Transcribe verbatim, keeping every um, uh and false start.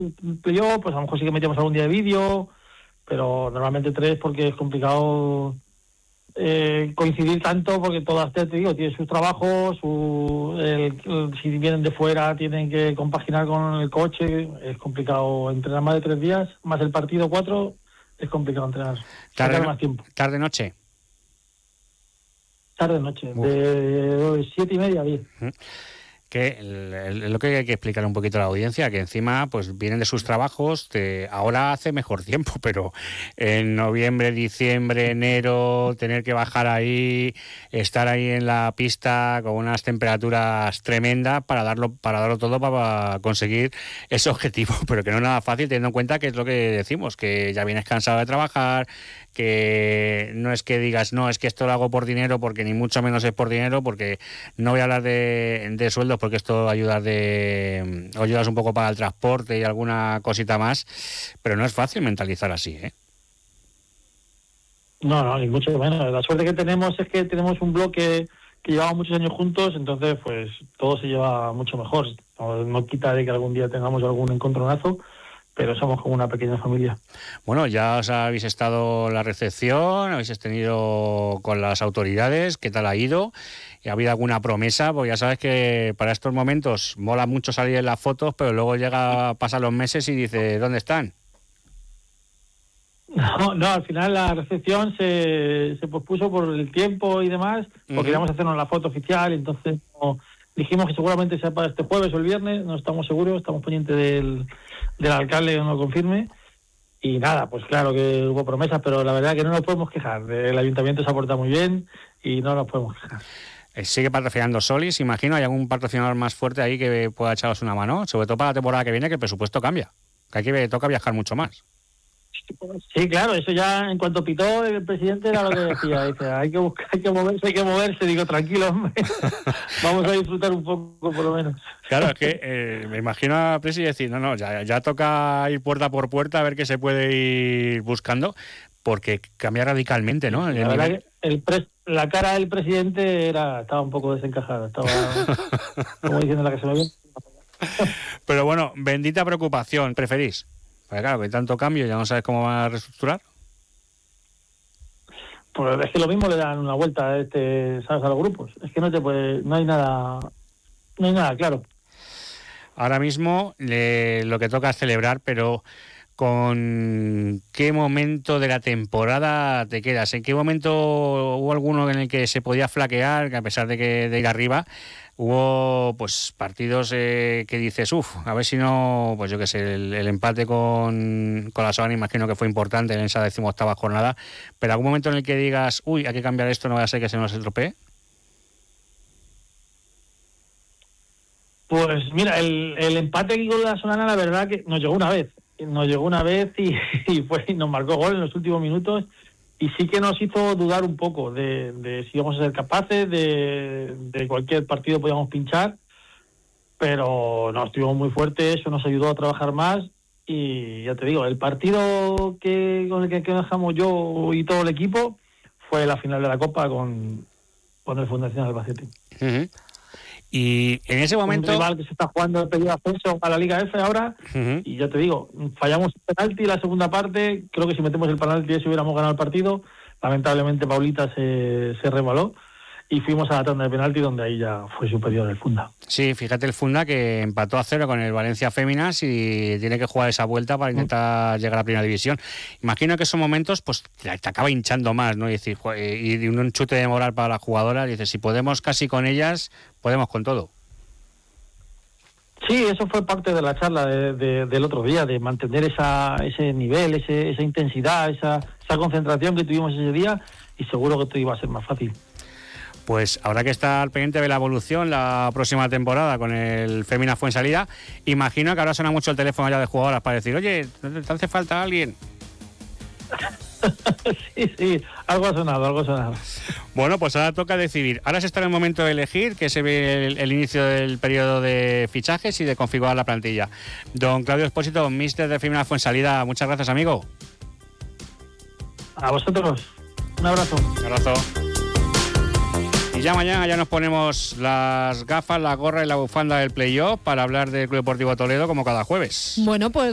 yo, pues a lo mejor sí que metemos algún día de vídeo, pero normalmente tres porque es complicado eh, coincidir tanto, porque todas, te digo, tienen sus trabajos, su, el, el, si vienen de fuera tienen que compaginar con el coche, es complicado entrenar más de tres días, más el partido cuatro, es complicado entrenar. Tarde, más tiempo. ¿Tarde-noche? Tarde-noche, de siete y media a diez. Que el, el, lo que hay que explicar un poquito a la audiencia, que encima pues vienen de sus trabajos, de, ahora hace mejor tiempo, pero en noviembre, diciembre, enero, tener que bajar ahí, estar ahí en la pista con unas temperaturas tremendas para darlo, para darlo todo para conseguir ese objetivo, pero que no es nada fácil teniendo en cuenta que es lo que decimos, que ya vienes cansado de trabajar, que no es que digas, no, es que esto lo hago por dinero, porque ni mucho menos es por dinero, porque no voy a hablar de, de sueldos, porque esto ayuda de ayudas un poco para el transporte y alguna cosita más, pero no es fácil mentalizar así, ¿eh? No, no, ni mucho menos. La suerte que tenemos es que tenemos un bloque que llevamos muchos años juntos, entonces pues todo se lleva mucho mejor. No, no quita de que algún día tengamos algún encontronazo, pero somos como una pequeña familia. Bueno, ya os habéis estado en la recepción, habéis tenido con las autoridades, ¿qué tal ha ido? ¿Ha habido alguna promesa? Pues ya sabes que para estos momentos mola mucho salir en las fotos, pero luego llega, pasan los meses y dice, ¿dónde están? No, no, al final la recepción se, se pospuso por el tiempo y demás, porque uh-huh. queríamos hacernos la foto oficial, entonces no, dijimos que seguramente sea para este jueves o el viernes, no estamos seguros, estamos pendientes del, del alcalde que nos lo confirme, y nada, pues claro que hubo promesas, pero la verdad que no nos podemos quejar, el ayuntamiento se ha portado muy bien y no nos podemos quejar. Sigue patrocinando Solis, imagino, ¿hay algún patrocinador más fuerte ahí que pueda echaros una mano? Sobre todo para la temporada que viene, que el presupuesto cambia, que aquí toca viajar mucho más. Sí, claro, eso ya en cuanto pitó el presidente era lo que decía, dice, hay que buscar, hay que moverse, hay que moverse, digo, tranquilo, hombre, vamos a disfrutar un poco por lo menos. Claro, es que eh, me imagino a Presi decir, no, no, ya, ya toca ir puerta por puerta a ver qué se puede ir buscando, porque cambia radicalmente, ¿no? El la verdad nivel... que el pre- la cara del presidente era estaba un poco desencajada, estaba como diciendo la que se me viene. Pero bueno, bendita preocupación, ¿preferís? Porque claro, que tanto cambio, ya no sabes cómo va a reestructurar. Pues es que lo mismo le dan una vuelta a este, ¿sabes? A los grupos. Es que no te puede, no hay nada, no hay nada claro. Ahora mismo le, lo que toca es celebrar, pero ¿con qué momento de la temporada te quedas? ¿En qué momento hubo alguno en el que se podía flaquear, que a pesar de que de ir arriba, hubo pues partidos eh, que dices, uff, a ver si no, pues yo qué sé, el, el empate con, con la Sabana, imagino que fue importante en esa decimoctava jornada, pero algún momento en el que digas, uy, hay que cambiar esto, no vaya a ser que se nos estropee? Pues mira, el, el empate aquí con la Solana, la verdad que nos llegó una vez, nos llegó una vez y, y, fue, y nos marcó gol en los últimos minutos. Y sí que nos hizo dudar un poco de, de si íbamos a ser capaces, de, de cualquier partido podíamos pinchar, pero no, estuvimos muy fuertes, eso nos ayudó a trabajar más y ya te digo, el partido que con el que, que dejamos yo y todo el equipo fue la final de la Copa con, con el Fundación Albacete. Uh-huh. Y en ese momento... Un rival que se está jugando el pedido de ascenso a la Liga F ahora, uh-huh. y ya te digo, fallamos el penalti la segunda parte, creo que si metemos el penalti si hubiéramos ganado el partido, lamentablemente Paulita se, se resbaló y fuimos a la tanda de penalti donde ahí ya fue superior el Funda. Sí, fíjate el Funda que empató a cero con el Valencia Féminas y tiene que jugar esa vuelta para intentar uh-huh. llegar a la primera división. Imagino que esos momentos pues te, te acaba hinchando más, ¿no? Y, decir, y un chute de moral para las jugadoras, dices, si podemos casi con ellas, podemos con todo. Sí, eso fue parte de la charla de, de, del otro día, de mantener esa, ese nivel, ese, esa intensidad, esa, esa concentración que tuvimos ese día y seguro que todo iba a ser más fácil. Pues habrá que estar pendiente de la evolución la próxima temporada con el Féminas Fuensalida. Imagino que ahora suena mucho el teléfono ya de jugadoras para decir, oye, ¿te hace falta alguien? Sí, sí, algo ha sonado, algo ha sonado. Bueno, pues ahora toca decidir. Ahora se está en el momento de elegir, que se ve el, el inicio del periodo de fichajes y de configurar la plantilla. Don Claudio Expósito, míster de Féminas Fuensalida, muchas gracias, amigo. A vosotros, un abrazo. Un abrazo. Y ya mañana ya nos ponemos las gafas, la gorra y la bufanda del playoff para hablar del Club Deportivo Toledo como cada jueves. Bueno, pues